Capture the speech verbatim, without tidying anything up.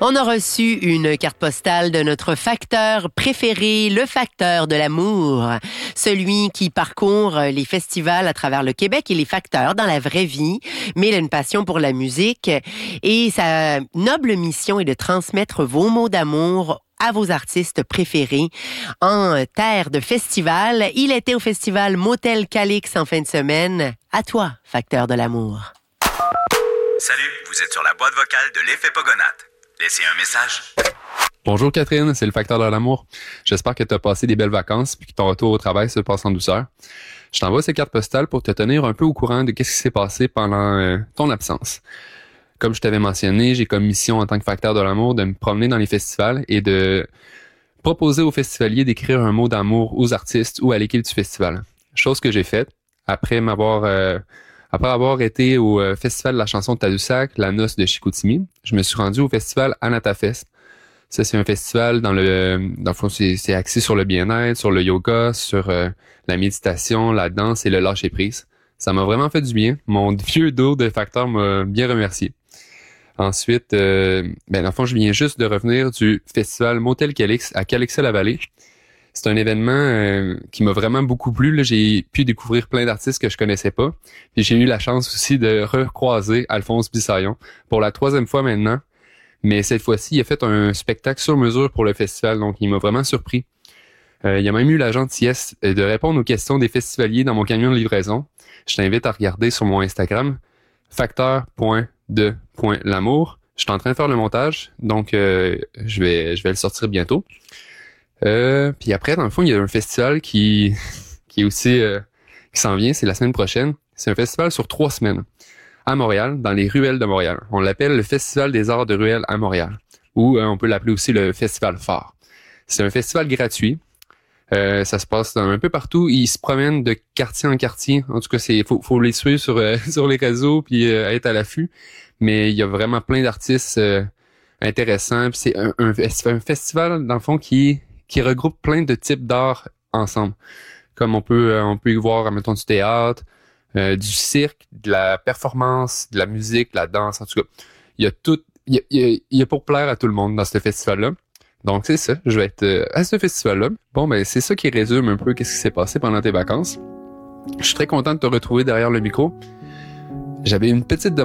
On a reçu une carte postale de notre facteur préféré, le facteur de l'amour. Celui qui parcourt les festivals à travers le Québec et les facteurs dans la vraie vie, mais il a une passion pour la musique. Et sa noble mission est de transmettre vos mots d'amour à vos artistes préférés en terre de festival. Il était au festival Motel Calix en fin de semaine. À toi, facteur de l'amour. Salut, vous êtes sur la boîte vocale de l'effet Pogonat. Laissez un message. Bonjour Catherine, c'est le facteur de l'amour. J'espère que tu as passé des belles vacances et que ton retour au travail se passe en douceur. Je t'envoie ces cartes postales pour te tenir un peu au courant de ce qui s'est passé pendant euh, ton absence. Comme je t'avais mentionné, j'ai comme mission en tant que facteur de l'amour de me promener dans les festivals et de proposer aux festivaliers d'écrire un mot d'amour aux artistes ou à l'équipe du festival. Chose que j'ai faite après m'avoir... Euh, Après avoir été au euh, Festival de la chanson de Tadoussac, la noce de Chicoutimi, je me suis rendu au festival Anatafest. Ça, c'est un festival dans le, dans le fond, c'est, c'est axé sur le bien-être, sur le yoga, sur euh, la méditation, la danse et le lâcher-prise. Ça m'a vraiment fait du bien. Mon vieux dos de facteur m'a bien remercié. Ensuite, euh, ben, dans le fond, je viens juste de revenir du festival Motel Calix à Calixa-la-Vallée. C'est un événement euh, qui m'a vraiment beaucoup plu. Là. J'ai pu découvrir plein d'artistes que je connaissais pas. Puis j'ai eu la chance aussi de recroiser Alphonse Bissaillon pour la troisième fois maintenant. Mais cette fois-ci, il a fait un spectacle sur mesure pour le festival, donc il m'a vraiment surpris. Euh, il a même eu la gentillesse de répondre aux questions des festivaliers dans mon camion de livraison. Je t'invite à regarder sur mon Instagram, facteur point de point l'amour. Je suis en train de faire le montage, donc euh, je vais je vais le sortir bientôt. Euh, puis après, dans le fond, il y a un festival qui qui est aussi euh, qui s'en vient, c'est la semaine prochaine. C'est un festival sur trois semaines à Montréal, dans les ruelles de Montréal. On l'appelle le Festival des arts de ruelles à Montréal, ou euh, on peut l'appeler aussi le Festival Phare. C'est un festival gratuit. Euh, ça se passe dans, un peu partout. Ils se promènent de quartier en quartier. En tout cas, c'est faut faut les suivre sur euh, sur les réseaux puis euh, être à l'affût. Mais il y a vraiment plein d'artistes euh, intéressants. Puis c'est un, un, un festival dans le fond qui qui regroupe plein de types d'art ensemble. Comme on peut euh, on peut y voir, mettons, du théâtre, euh, du cirque, de la performance, de la musique, de la danse, en tout cas. Il y a tout, il y a, il y a, il y a pour plaire à tout le monde dans ce festival-là. Donc c'est ça, je vais être euh, à ce festival-là. Bon, ben c'est ça qui résume un peu qu'est-ce qui s'est passé pendant tes vacances. Je suis très content de te retrouver derrière le micro. J'avais une petite demande